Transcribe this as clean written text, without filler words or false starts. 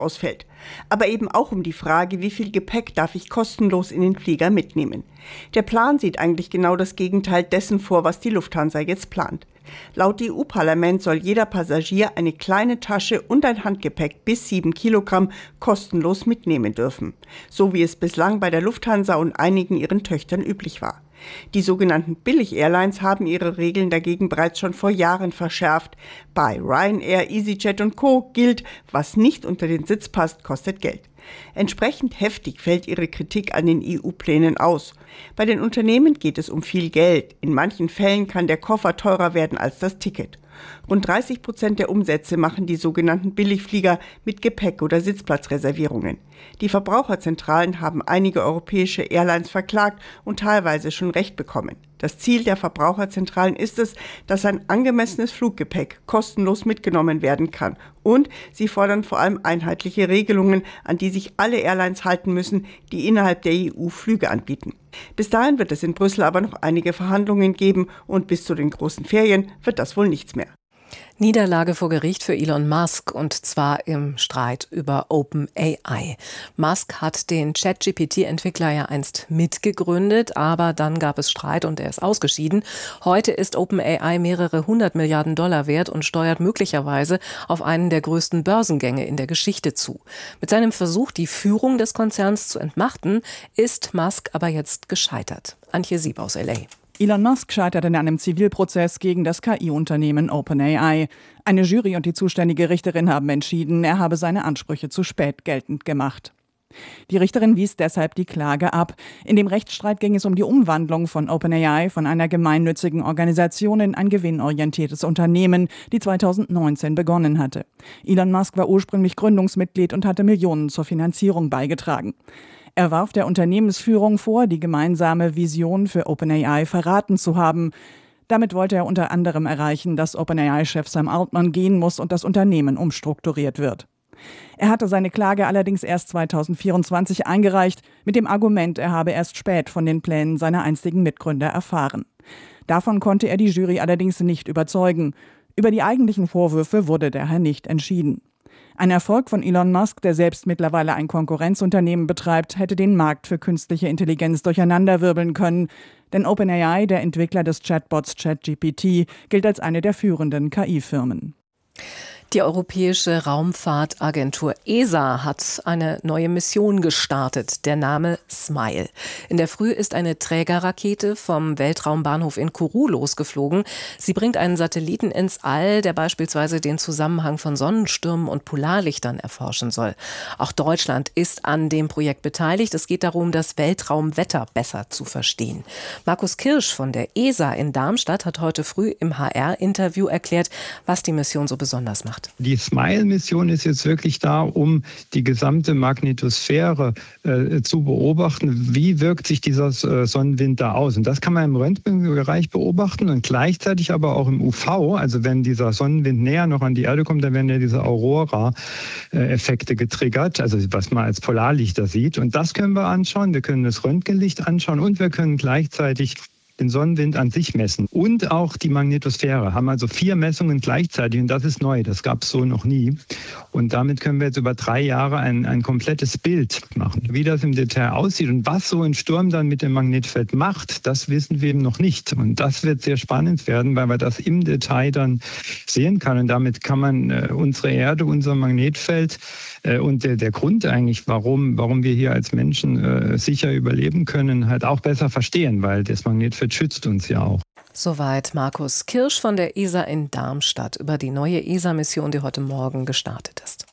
ausfällt. Aber eben auch um die Frage, wie viel Gepäck darf ich kostenlos in den Flieger mitnehmen. Der Plan sieht eigentlich genau das Gegenteil dessen vor, was die Lufthansa jetzt plant. Laut EU-Parlament soll jeder Passagier eine kleine Tasche und ein Handgepäck bis 7 Kilogramm kostenlos mitnehmen dürfen, so wie es bislang bei der Lufthansa und einigen ihren Töchtern üblich war. Die sogenannten Billig-Airlines haben ihre Regeln dagegen bereits schon vor Jahren verschärft. Bei Ryanair, EasyJet und Co. gilt, was nicht unter den Sitz passt, kostet Geld. Entsprechend heftig fällt ihre Kritik an den EU-Plänen aus. Bei den Unternehmen geht es um viel Geld. In manchen Fällen kann der Koffer teurer werden als das Ticket. Rund 30% der Umsätze machen die sogenannten Billigflieger mit Gepäck- oder Sitzplatzreservierungen. Die Verbraucherzentralen haben einige europäische Airlines verklagt und teilweise schon Recht bekommen. Das Ziel der Verbraucherzentralen ist es, dass ein angemessenes Fluggepäck kostenlos mitgenommen werden kann. Und sie fordern vor allem einheitliche Regelungen, an die sich alle Airlines halten müssen, die innerhalb der EU Flüge anbieten. Bis dahin wird es in Brüssel aber noch einige Verhandlungen geben und bis zu den großen Ferien wird das wohl nichts mehr. Niederlage vor Gericht für Elon Musk, und zwar im Streit über OpenAI. Musk hat den ChatGPT-Entwickler ja einst mitgegründet, aber dann gab es Streit und er ist ausgeschieden. Heute ist OpenAI mehrere 100 Milliarden Dollar wert und steuert möglicherweise auf einen der größten Börsengänge in der Geschichte zu. Mit seinem Versuch, die Führung des Konzerns zu entmachten, ist Musk aber jetzt gescheitert. Antje Sieb aus LA. Elon Musk scheitert in einem Zivilprozess gegen das KI-Unternehmen OpenAI. Eine Jury und die zuständige Richterin haben entschieden, er habe seine Ansprüche zu spät geltend gemacht. Die Richterin wies deshalb die Klage ab. In dem Rechtsstreit ging es um die Umwandlung von OpenAI von einer gemeinnützigen Organisation in ein gewinnorientiertes Unternehmen, die 2019 begonnen hatte. Elon Musk war ursprünglich Gründungsmitglied und hatte Millionen zur Finanzierung beigetragen. Er warf der Unternehmensführung vor, die gemeinsame Vision für OpenAI verraten zu haben. Damit wollte er unter anderem erreichen, dass OpenAI-Chef Sam Altman gehen muss und das Unternehmen umstrukturiert wird. Er hatte seine Klage allerdings erst 2024 eingereicht, mit dem Argument, er habe erst spät von den Plänen seiner einstigen Mitgründer erfahren. Davon konnte er die Jury allerdings nicht überzeugen. Über die eigentlichen Vorwürfe wurde daher nicht entschieden. Ein Erfolg von Elon Musk, der selbst mittlerweile ein Konkurrenzunternehmen betreibt, hätte den Markt für künstliche Intelligenz durcheinanderwirbeln können. Denn OpenAI, der Entwickler des Chatbots ChatGPT, gilt als eine der führenden KI-Firmen. Die Europäische Raumfahrtagentur ESA hat eine neue Mission gestartet, der Name SMILE. In der Früh ist eine Trägerrakete vom Weltraumbahnhof in Kourou losgeflogen. Sie bringt einen Satelliten ins All, der beispielsweise den Zusammenhang von Sonnenstürmen und Polarlichtern erforschen soll. Auch Deutschland ist an dem Projekt beteiligt. Es geht darum, das Weltraumwetter besser zu verstehen. Markus Kirsch von der ESA in Darmstadt hat heute früh im HR-Interview erklärt, was die Mission so besonders macht. Die SMILE-Mission ist jetzt wirklich da, um die gesamte Magnetosphäre zu beobachten. Wie wirkt sich dieser Sonnenwind da aus? Und das kann man im Röntgenbereich beobachten und gleichzeitig aber auch im UV. Also wenn dieser Sonnenwind näher noch an die Erde kommt, dann werden ja diese Aurora-Effekte getriggert, also was man als Polarlichter sieht. Und das können wir anschauen. Wir können das Röntgenlicht anschauen und wir können gleichzeitig den Sonnenwind an sich messen und auch die Magnetosphäre. Haben also 4 Messungen gleichzeitig und das ist neu, das gab es so noch nie. Und damit können wir jetzt über 3 Jahre ein komplettes Bild machen. Wie das im Detail aussieht und was so ein Sturm dann mit dem Magnetfeld macht, das wissen wir eben noch nicht. Und das wird sehr spannend werden, weil man das im Detail dann sehen kann. Und damit kann man unsere Erde, unser Magnetfeld und der Grund eigentlich, warum wir hier als Menschen sicher überleben können, halt auch besser verstehen, weil das Magnetfeld schützt uns ja auch. Soweit Markus Kirsch von der ESA in Darmstadt über die neue ESA-Mission, die heute Morgen gestartet ist.